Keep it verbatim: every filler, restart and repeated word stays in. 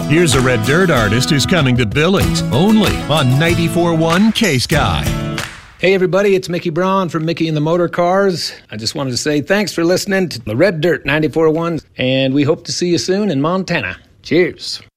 Here's a Red Dirt artist who's coming to Billings, only on ninety-four point one K-Sky. Hey everybody, it's Mickey Braun from Mickey and the Motor Cars. I just wanted to say thanks for listening to the Red Dirt ninety-four point one, and we hope to see you soon in Montana. Cheers.